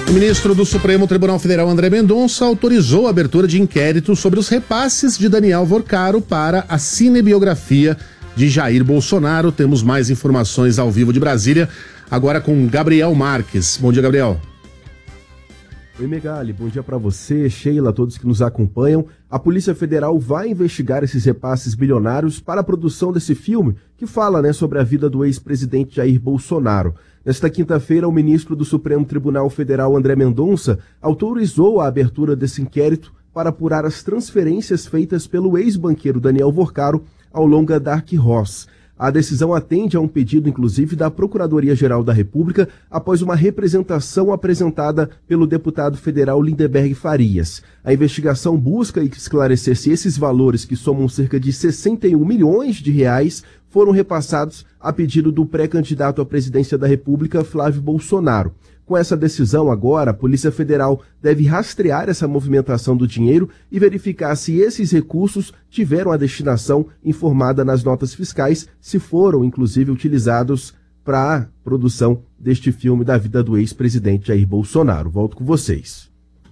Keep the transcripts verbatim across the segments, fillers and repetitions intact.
O ministro do Supremo Tribunal Federal, André Mendonça, autorizou a abertura de inquérito sobre os repasses de Daniel Vorcaro para a cinebiografia de Jair Bolsonaro. Temos mais informações ao vivo de Brasília, agora com Gabriel Marques. Bom dia, Gabriel. Oi, Megali, bom dia para você, Sheila, todos que nos acompanham. A Polícia Federal vai investigar esses repasses bilionários para a produção desse filme, que fala, né, sobre a vida do ex-presidente Jair Bolsonaro. Nesta quinta-feira, o ministro do Supremo Tribunal Federal, André Mendonça, autorizou a abertura desse inquérito para apurar as transferências feitas pelo ex-banqueiro Daniel Vorcaro ao longa Dark Horse. A decisão atende a um pedido, inclusive, da Procuradoria-Geral da República após uma representação apresentada pelo deputado federal Lindeberg Farias. A investigação busca esclarecer se esses valores, que somam cerca de sessenta e um milhões de reais, foram repassados a pedido do pré-candidato à presidência da República, Flávio Bolsonaro. Com essa decisão agora, a Polícia Federal deve rastrear essa movimentação do dinheiro e verificar se esses recursos tiveram a destinação informada nas notas fiscais, se foram, inclusive, utilizados para a produção deste filme da vida do ex-presidente Jair Bolsonaro. Volto com vocês.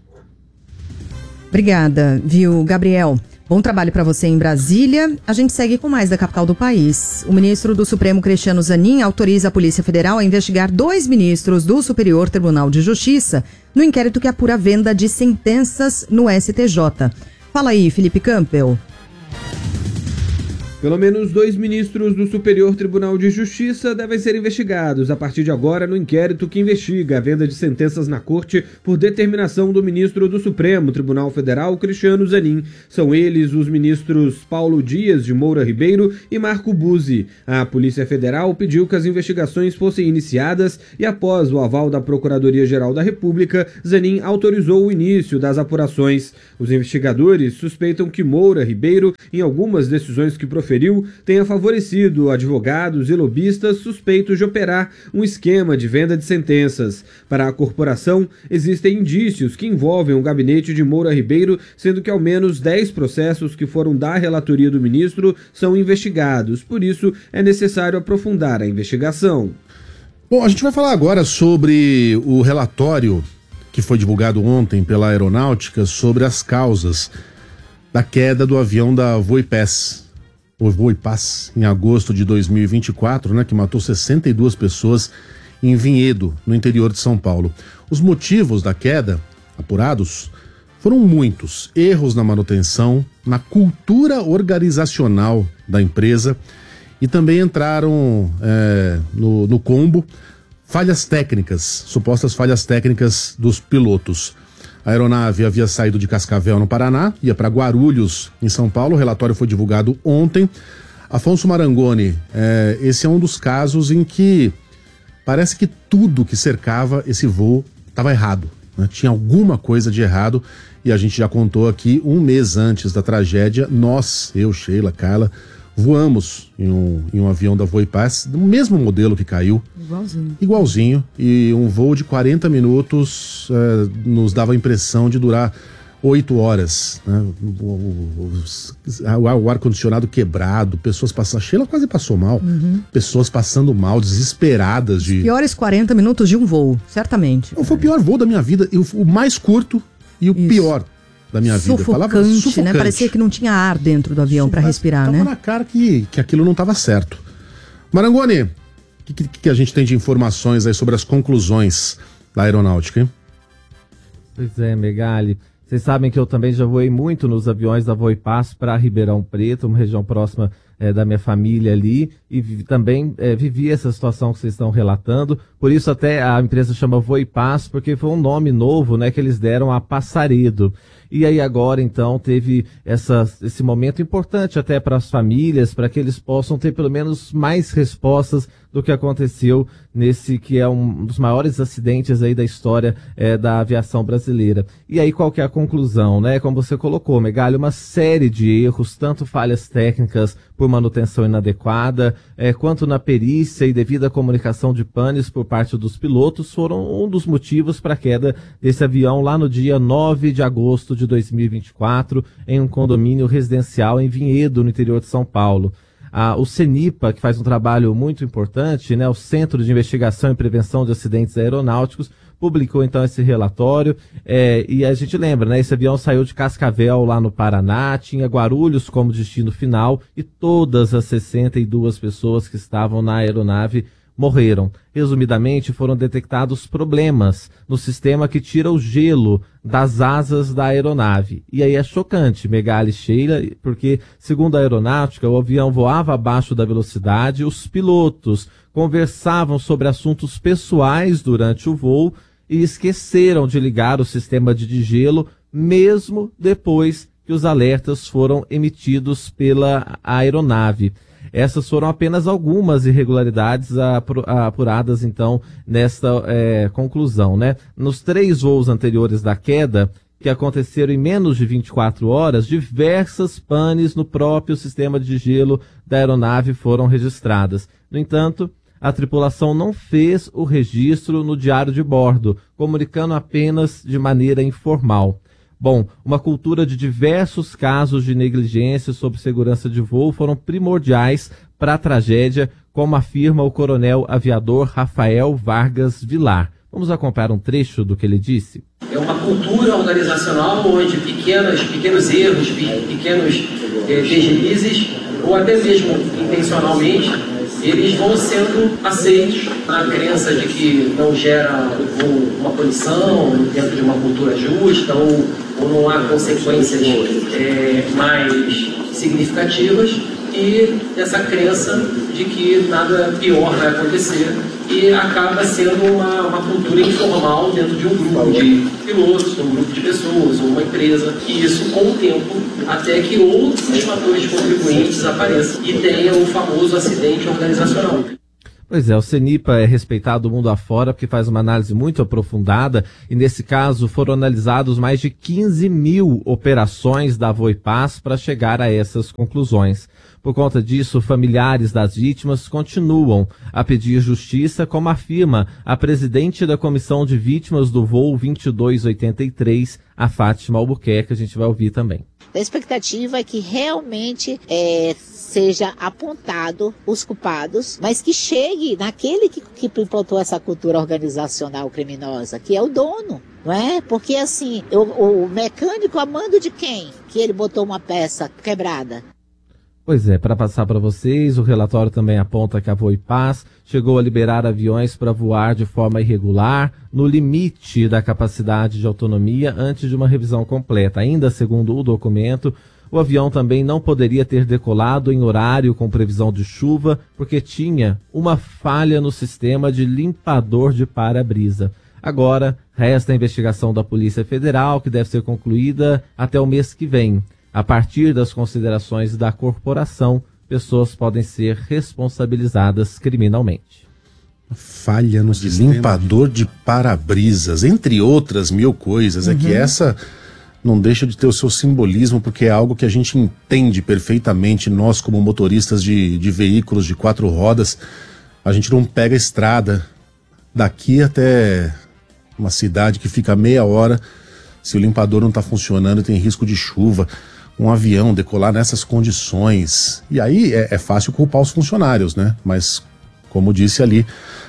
Obrigada, viu, Gabriel? Bom trabalho para você em Brasília. A gente segue com mais da capital do país. O ministro do Supremo, Cristiano Zanin, autoriza a Polícia Federal a investigar dois ministros do Superior Tribunal de Justiça no inquérito que apura a venda de sentenças no S T J. Fala aí, Felipe Campbell. Pelo menos dois ministros do Superior Tribunal de Justiça devem ser investigados a partir de agora no inquérito que investiga a venda de sentenças na Corte por determinação do ministro do Supremo Tribunal Federal, Cristiano Zanin. São eles os ministros Paulo Dias de Moura Ribeiro e Marco Buzzi. A Polícia Federal pediu que as investigações fossem iniciadas e, após o aval da Procuradoria-Geral da República, Zanin autorizou o início das apurações. Os investigadores suspeitam que Moura Ribeiro, em algumas decisões que proferiu, tenha favorecido advogados e lobistas suspeitos de operar um esquema de venda de sentenças. Para a corporação, existem indícios que envolvem o gabinete de Moura Ribeiro, sendo que ao menos dez processos que foram da relatoria do ministro são investigados. Por isso, é necessário aprofundar a investigação. Bom, a gente vai falar agora sobre o relatório que foi divulgado ontem pela Aeronáutica sobre as causas da queda do avião da Voipaz. O Voipaz, em agosto de dois mil e vinte e quatro, né, que matou sessenta e duas pessoas em Vinhedo, no interior de São Paulo. Os motivos da queda, apurados, foram muitos. Erros na manutenção, na cultura organizacional da empresa, e também entraram é, no, no combo falhas técnicas, supostas falhas técnicas dos pilotos. A aeronave havia saído de Cascavel, no Paraná, ia para Guarulhos, em São Paulo. O relatório foi divulgado ontem. Afonso Marangoni, é, esse é um dos casos em que parece que tudo que cercava esse voo estava errado, né? Tinha alguma coisa de errado, e a gente já contou aqui, um mês antes da tragédia, nós, eu, Sheila, Carla, voamos em um, em um avião da Voipaz, do mesmo modelo que caiu. Igualzinho. Igualzinho. E um voo de quarenta minutos eh, nos dava a impressão de durar oito horas. Né? O, o, o, o ar-condicionado quebrado, pessoas passando... A Sheila quase passou mal. Uhum. Pessoas passando mal, desesperadas. De... Os piores quarenta minutos de um voo, certamente. Não, foi o pior voo da minha vida. E o, o mais curto e o Isso. pior da minha sufocante, vida. Falava sufocante, né? Parecia que não tinha ar dentro do avião para respirar, tava né? Tava na cara que, que aquilo não estava certo. Marangoni, o que, que, que a gente tem de informações aí sobre as conclusões da aeronáutica, hein? Pois é, Megali. Vocês sabem que eu também já voei muito nos aviões da Voipaz para Ribeirão Preto, uma região próxima é, da minha família ali, e vi, também é, vivi essa situação que vocês estão relatando. Por isso até a empresa chama Voipaz, porque foi um nome novo, né, que eles deram a Passaredo. E aí agora, então, teve essa, esse momento importante até para as famílias, para que eles possam ter pelo menos mais respostas do que aconteceu nesse que é um dos maiores acidentes aí da história é, da aviação brasileira. E aí qual que é a conclusão, né? Como você colocou, Megali, uma série de erros, tanto falhas técnicas por manutenção inadequada, é, quanto na perícia e devida comunicação de panes por parte dos pilotos, foram um dos motivos para a queda desse avião lá no dia nove de agosto de dois mil e vinte e quatro, em um condomínio residencial em Vinhedo, no interior de São Paulo. a, o CENIPA, que faz um trabalho muito importante, né, o Centro de Investigação e Prevenção de Acidentes Aeronáuticos, publicou então esse relatório, é, e a gente lembra, né, esse avião saiu de Cascavel lá no Paraná, tinha Guarulhos como destino final e todas as sessenta e duas pessoas que estavam na aeronave morreram. Resumidamente, foram detectados problemas no sistema que tira o gelo das asas da aeronave. E aí é chocante, Megali e Sheila, porque, segundo a aeronáutica, o avião voava abaixo da velocidade, os pilotos conversavam sobre assuntos pessoais durante o voo e esqueceram de ligar o sistema de gelo, mesmo depois que os alertas foram emitidos pela aeronave. Essas foram apenas algumas irregularidades apuradas, então, nesta é, conclusão, né? Nos três voos anteriores da queda, que aconteceram em menos de vinte e quatro horas, diversas panes no próprio sistema de gelo da aeronave foram registradas. No entanto, a tripulação não fez o registro no diário de bordo, comunicando apenas de maneira informal. Bom, uma cultura de diversos casos de negligência sobre segurança de voo foram primordiais para a tragédia, como afirma o coronel aviador Rafael Vargas Vilar. Vamos acompanhar um trecho do que ele disse. É uma cultura organizacional onde pequenos, pequenos erros, pequenos eh, deslizes, ou até mesmo intencionalmente, eles vão sendo aceitos na crença de que não gera uma punição dentro de uma cultura justa ou, ou não há consequências é, mais significativas, e essa crença de que nada pior vai acontecer, e acaba sendo uma, uma cultura informal dentro de um grupo de pilotos, um grupo de pessoas, ou uma empresa, e isso com o tempo, até que outros fatores contribuintes apareçam e tenha o famoso acidente organizacional. Pois é, o CENIPA é respeitado mundo afora porque faz uma análise muito aprofundada e, nesse caso, foram analisados mais de quinze mil operações da Voipaz para chegar a essas conclusões. Por conta disso, familiares das vítimas continuam a pedir justiça, como afirma a presidente da Comissão de Vítimas do Voo vinte e dois oitenta e três, a Fátima Albuquerque, a gente vai ouvir também. A expectativa é que realmente é, seja apontado os culpados, mas que chegue naquele que, que implantou essa cultura organizacional criminosa, que é o dono, não é? Porque assim, o, o mecânico a mando de quem? Que ele botou uma peça quebrada. Pois é, para passar para vocês, o relatório também aponta que a Voipaz chegou a liberar aviões para voar de forma irregular, no limite da capacidade de autonomia, antes de uma revisão completa. Ainda segundo o documento, o avião também não poderia ter decolado em horário com previsão de chuva, porque tinha uma falha no sistema de limpador de para-brisa. Agora, resta a investigação da Polícia Federal, que deve ser concluída até o mês que vem. A partir das considerações da corporação, pessoas podem ser responsabilizadas criminalmente. Falha no de limpador de para-brisas, entre outras mil coisas. Uhum. É que essa não deixa de ter o seu simbolismo, porque é algo que a gente entende perfeitamente. Nós, como motoristas de, de veículos de quatro rodas, a gente não pega a estrada daqui até uma cidade que fica meia hora se o limpador não está funcionando e tem risco de chuva. Um avião decolar nessas condições. E aí é, é fácil culpar os funcionários, né? Mas, como disse ali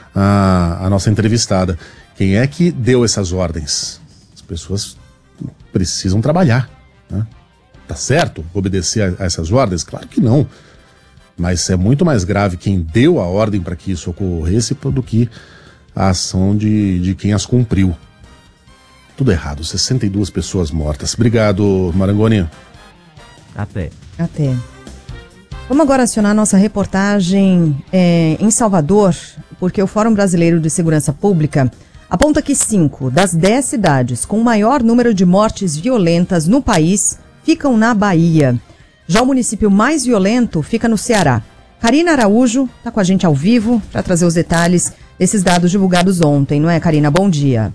a, a nossa entrevistada, quem é que deu essas ordens? As pessoas precisam trabalhar, né? Tá certo obedecer a, a essas ordens? Claro que não. Mas é muito mais grave quem deu a ordem para que isso ocorresse do que a ação de, de quem as cumpriu. Tudo errado, sessenta e duas pessoas mortas. Obrigado, Marangoni. Até. Até. Vamos agora acionar nossa reportagem é, em Salvador, porque o Fórum Brasileiro de Segurança Pública aponta que cinco das dez cidades com o maior número de mortes violentas no país ficam na Bahia. Já o município mais violento fica no Ceará. Karina Araújo está com a gente ao vivo para trazer os detalhes desses dados divulgados ontem, não é, Karina? Bom dia.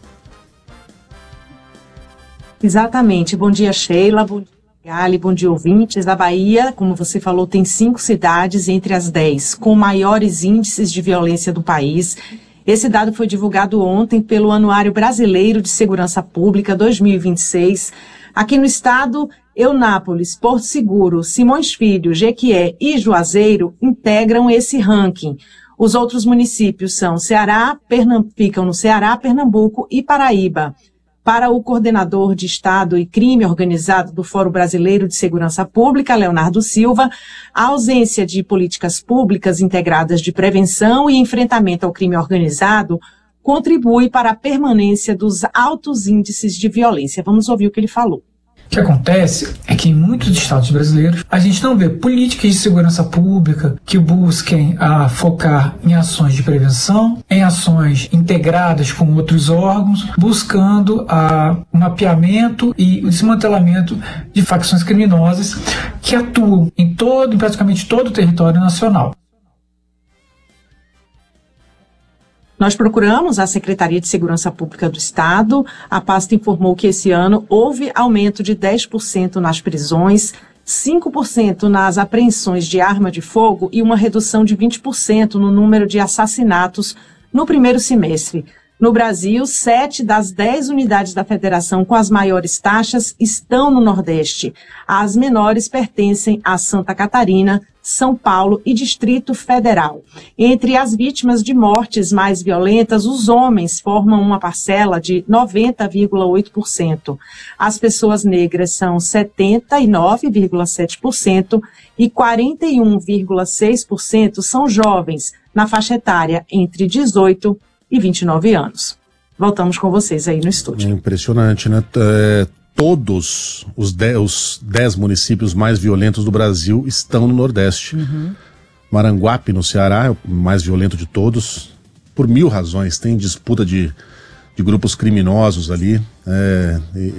Exatamente. Bom dia, Sheila. Bom dia, Gali. Bom dia, ouvintes. A Bahia, como você falou, tem cinco cidades entre as dez com maiores índices de violência do país. Esse dado foi divulgado ontem pelo Anuário Brasileiro de Segurança Pública dois mil e vinte e seis. Aqui no estado, Eunápolis, Porto Seguro, Simões Filho, Jequié e Juazeiro integram esse ranking. Os outros municípios são Ceará, Pernam... ficam no Ceará, Pernambuco e Paraíba. Para o coordenador de Estado e Crime Organizado do Fórum Brasileiro de Segurança Pública, Leonardo Silva, a ausência de políticas públicas integradas de prevenção e enfrentamento ao crime organizado contribui para a permanência dos altos índices de violência. Vamos ouvir o que ele falou. O que acontece é que em muitos estados brasileiros a gente não vê políticas de segurança pública que busquem a focar em ações de prevenção, em ações integradas com outros órgãos, buscando a, o mapeamento e o desmantelamento de facções criminosas que atuam em todo, em praticamente todo o território nacional. Nós procuramos a Secretaria de Segurança Pública do Estado. A pasta informou que esse ano houve aumento de dez por cento nas prisões, cinco por cento nas apreensões de arma de fogo e uma redução de vinte por cento no número de assassinatos no primeiro semestre. No Brasil, sete das dez unidades da federação com as maiores taxas estão no Nordeste. As menores pertencem a Santa Catarina, São Paulo e Distrito Federal. Entre as vítimas de mortes mais violentas, os homens formam uma parcela de noventa vírgula oito por cento. As pessoas negras são setenta e nove vírgula sete por cento e quarenta e um vírgula seis por cento são jovens, na faixa etária entre dezoito e vinte e nove anos. Voltamos com vocês aí no estúdio. É impressionante, né? É, todos os dez, os dez municípios mais violentos do Brasil estão no Nordeste. Uhum. Maranguape, no Ceará, é o mais violento de todos, por mil razões. Tem disputa de, de grupos criminosos ali, é,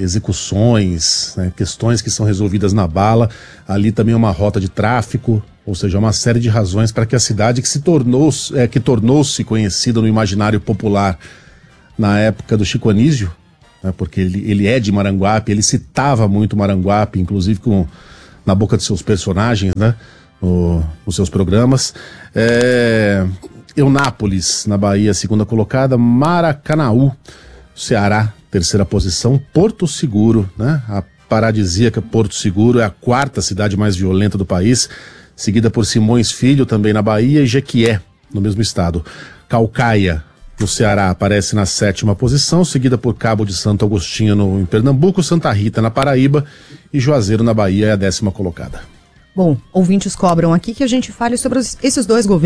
execuções, né, questões que são resolvidas na bala. Ali também é uma rota de tráfico. Ou seja, uma série de razões para que a cidade que se tornou, é, que tornou-se conhecida no imaginário popular na época do Chico Anísio, né, porque ele, ele é de Maranguape, ele citava muito Maranguape, inclusive com, na boca de seus personagens, né, no, nos seus programas. É, Eunápolis, na Bahia, segunda colocada. Maracanaú, Ceará, terceira posição. Porto Seguro, né, a paradisíaca Porto Seguro, é a quarta cidade mais violenta do país, seguida por Simões Filho, também na Bahia, e Jequié, no mesmo estado. Caucaia, no Ceará, aparece na sétima posição, seguida por Cabo de Santo Agostinho, no, em Pernambuco, Santa Rita, na Paraíba, e Juazeiro, na Bahia, é a décima colocada. Bom, ouvintes cobram aqui que a gente fale sobre os, esses dois governos.